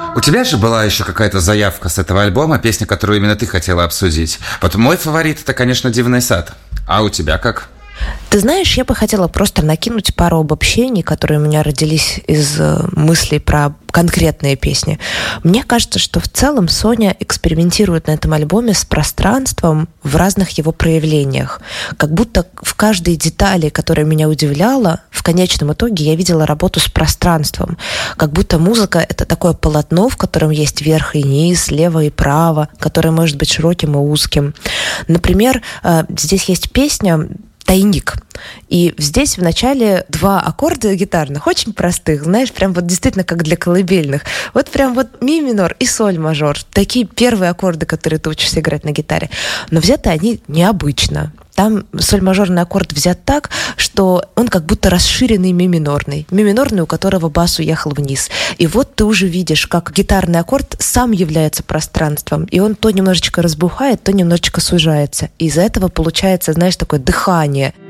У тебя же была еще какая-то заявка с этого альбома, песня, которую именно ты хотела обсудить. Вот мой фаворит – это, конечно, «Дивный сад». А у тебя как? Ты знаешь, я бы хотела просто накинуть пару обобщений, которые у меня родились из мыслей про конкретные песни. Мне кажется, что в целом Соня экспериментирует на этом альбоме с пространством в разных его проявлениях. Как будто в каждой детали, которая меня удивляла, в конечном итоге я видела работу с пространством. Как будто музыка — это такое полотно, в котором есть верх и низ, лево и право, которое может быть широким и узким. Например, здесь есть песня «Тайник». И здесь в начале 2 аккорда гитарных, очень простых, знаешь, прям вот действительно как для колыбельных. Вот прям вот ми минор и соль мажор. Такие первые аккорды, которые ты учишься играть на гитаре. Но взяты они необычно. Там соль-мажорный аккорд взят так, что он как будто расширенный ми минорный. Ми минорный, у которого бас уехал вниз. И вот ты уже видишь, как гитарный аккорд сам является пространством. И он то немножечко разбухает, то немножечко сужается. И из-за этого получается, знаешь, такое дыхание.